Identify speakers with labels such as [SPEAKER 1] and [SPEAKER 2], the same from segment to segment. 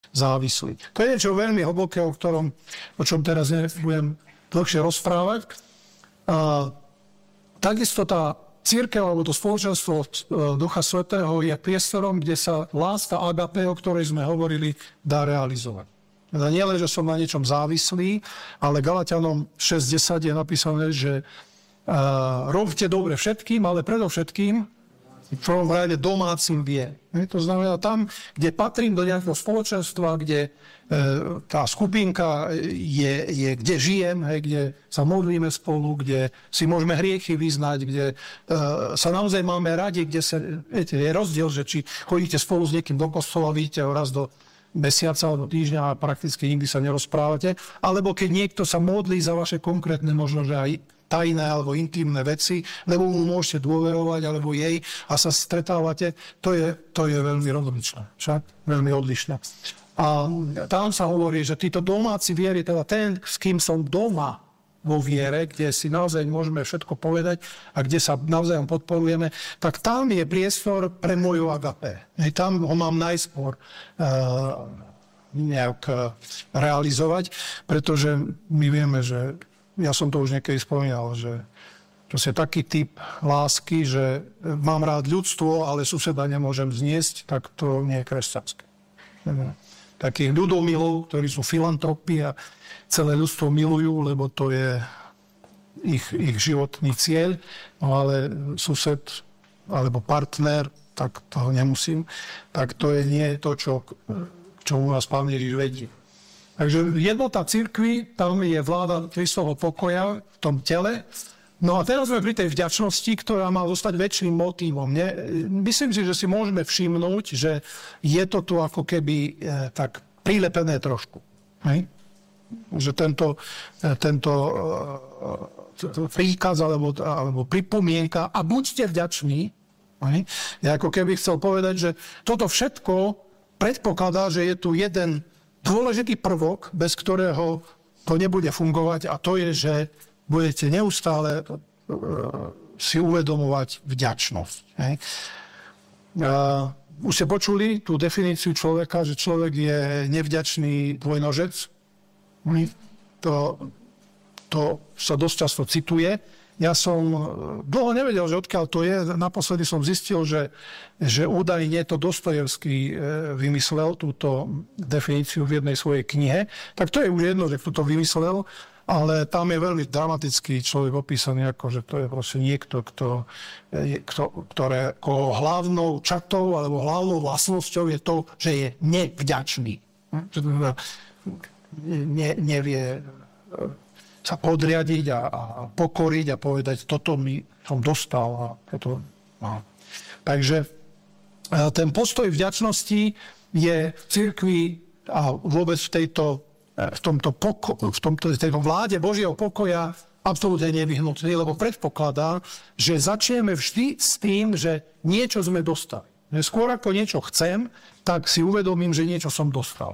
[SPEAKER 1] závislí. To je niečo veľmi hlboké, o čom teraz nebudem dlhšie rozprávať. Takisto tá cirkev alebo to spoločenstvo Ducha Svätého je priestorom, kde sa láska agape, o ktorej sme hovorili, dá realizovať. Teda nie len, že som na niečom závislý, ale Galatianom 6.10 je napísané, že robte dobre všetkým, ale predovšetkým v prvom rade domácim vie. To znamená tam, kde patrím do nejakého spoločenstva, kde tá skupinka je kde žijem, kde sa modlíme spolu, kde si môžeme hriechy vyznať, kde sa naozaj máme radi, kde sa, viete, je rozdiel, že či chodíte spolu s niekým do kostola, vidíte ho raz do mesiaca alebo týždňa a prakticky nikdy sa nerozprávate, alebo keď niekto sa modlí za vaše konkrétne, možno že aj tajné alebo intimné veci, lebo mu môžete dôverovať, alebo jej a sa stretávate, to je veľmi rozličné. Však? Veľmi odlišné. A tam sa hovorí, že títo domáci viery, teda ten, s kým som doma vo viere, kde si naozaj môžeme všetko povedať a kde sa navzájom podporujeme, tak tam je priestor pre moju agape. Tam ho mám najskôr nejak realizovať, pretože my vieme, že ja som to už niekedy spomínal, že to je taký typ lásky, že mám rád ľudstvo, ale suseda nemôžem zniesť, tak to nie je kresťanské. Takých ľudomilov, ktorí sú filantropi a celé ľudstvo milujú, lebo to je ich životný cieľ, no ale sused alebo partner, tak toho nemusím, tak to je nie to, čo u nás Pán Ježiš vedie. Takže jednota cirkvi, tam je vláda Kristovho pokoja v tom tele. No a teraz sme pri tej vďačnosti, ktorá má zostať väčším motívom. Myslím si, že si môžeme všimnúť, že je to tu ako keby tak prilepené trošku. Hej? Že tento príkaz alebo pripomienka a buďte vďační, hej? Ja ako keby chcel povedať, že toto všetko predpokladá, že je tu jeden dôležitý prvok, bez ktorého to nebude fungovať, a to je, že budete neustále si uvedomovať vďačnosť. Hej. Už ste počuli tú definíciu človeka, že človek je nevďačný dvojnožec. To sa dosť často cituje. Ja som dlho nevedel, že odkiaľ to je. Naposledy som zistil, že údajne to Dostojevský vymyslel, túto definíciu v jednej svojej knihe. Tak to je už jedno, že kto to vymyslel, ale tam je veľmi dramatický človek opísaný, ako že to je proste niekto, koho hlavnou čatou alebo hlavnou vlastnosťou je to, že je nevďačný. Nevie sa podriadiť a pokoriť a povedať, toto som dostal. A toto, no. Takže ten postoj vďačnosti je v cirkvi a vôbec v tejto vláde Božieho pokoja absolútne nevyhnutný, lebo predpokladá, že začneme vždy s tým, že niečo sme dostali. Skôr ako niečo chcem, tak si uvedomím, že niečo som dostal.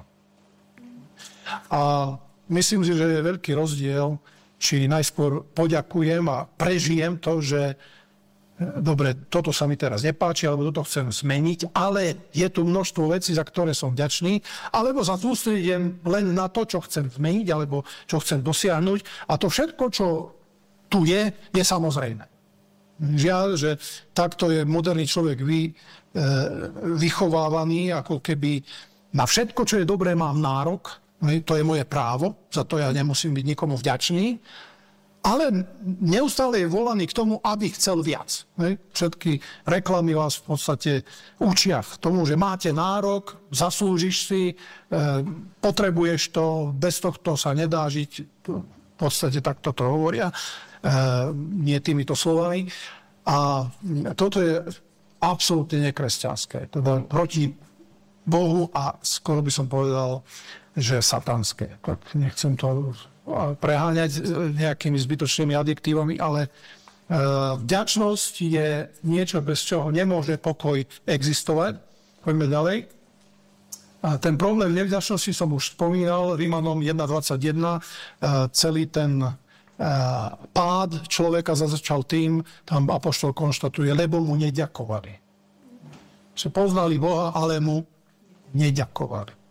[SPEAKER 1] A myslím si, že je veľký rozdiel, či najskôr poďakujem a prežijem to, že dobre, toto sa mi teraz nepáči, alebo toto chcem zmeniť, ale je tu množstvo vecí, za ktoré som vďačný, alebo sa sústredím len na to, čo chcem zmeniť, alebo čo chcem dosiahnuť. A to všetko, čo tu je samozrejme. Žiaľ, že takto je moderný človek vychovávaný, ako keby na všetko, čo je dobré, mám nárok. To je moje právo, za to ja nemusím byť nikomu vďačný, ale neustále je volaný k tomu, aby chcel viac. Všetky reklamy vás v podstate učia k tomu, že máte nárok, zaslúžiš si, potrebuješ to, bez tohto sa nedá žiť. V podstate takto to hovoria, nie týmito slovami. A toto je absolútne nekresťanské, teda proti Bohu a skoro by som povedal, že satanské. Tak nechcem to preháňať nejakými zbytočnými adiktívami, ale vďačnosť je niečo, bez čoho nemôže pokoj existovať. Poďme ďalej. A ten problém nevďačnosti som už spomínal, Rímanom 1.21, celý ten pád človeka začal tým, tam apoštol konštatuje, lebo mu neďakovali. Že poznali Boha, ale mu neďakovali.